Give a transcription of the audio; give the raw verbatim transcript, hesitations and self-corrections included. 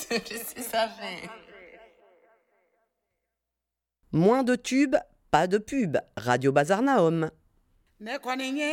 C'est ça fait. Moins de tubes, pas de pub. Radio Bazar Naom.